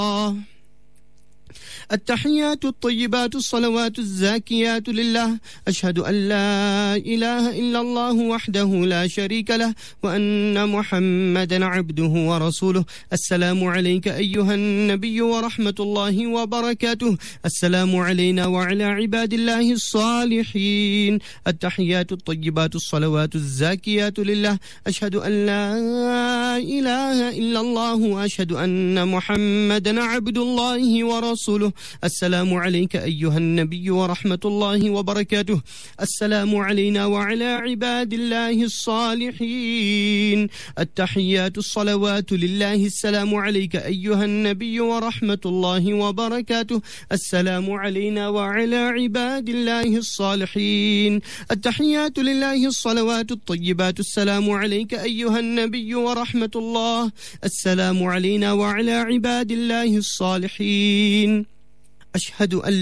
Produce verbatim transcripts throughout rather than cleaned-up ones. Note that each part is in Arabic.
التحيات الطيبات الصلوات الزاكيات لله، أشهد أن لا إله إلا الله وحده لا شريك له وأن محمدا عبده ورسوله. السلام عليك أيها النبي ورحمة الله وبركاته. السلام علينا وعلى عباد الله الصالحين. التحيات الطيبات الصلوات الزاكيات لله، أشهد أن لا إله إلا الله وأشهد أن محمدا عبد الله ورسوله. السلام عليك أيها النبي ورحمة الله وبركاته. السلام علينا وعلى عباد الله الصالحين. التحيات الصلوات لله، السلام عليك أيها النبي ورحمة الله وبركاته. السلام علينا وعلى عباد الله الصالحين. التحيات لله الصلوات الطيبات، السلام عليك أيها النبي ورحمة الله. السلام علينا وعلى عباد الله الصالحين. أشهد أن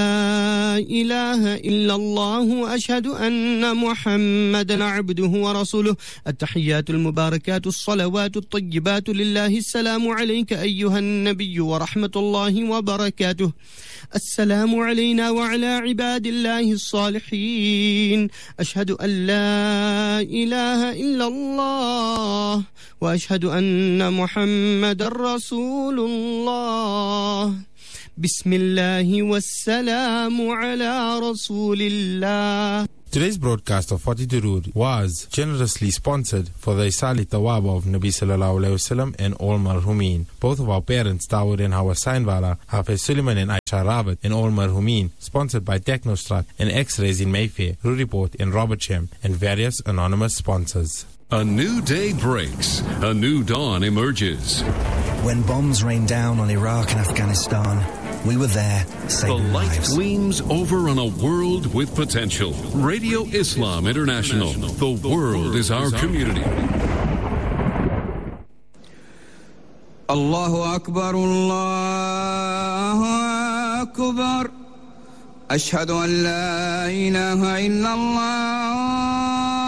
لا إله إلا الله وأشهد أن محمدا عبده ورسوله. التحيات المباركات الصلوات الطيبات لله، السلام عليك أيها النبي ورحمة الله وبركاته. السلام علينا وعلى عباد الله الصالحين. أشهد أن لا إله إلا الله وأشهد أن محمدا رسول الله. بسم الله والسلام على رسول الله. Today's broadcast of forty Durood was generously sponsored for the Isali Tawaba of Nabi Sallallahu Alaihi Wasallam and all marhumin. Both of our parents, Dawood and Hawa Sainwala, Hafiz Suleiman and Aisha Rawat, and all marhumin. Sponsored by Technostrut and X-Rays in Mayfair, Ruriport and Robertsham, and various anonymous sponsors. A new day breaks. A new dawn emerges. When bombs rained down on Iraq and Afghanistan, we were there, saving The light lives. gleams over on a world with potential. Radio Islam International. The world is our community. Allahu Akbar, Allahu Akbar. Ashhadu an la ilaha illallah.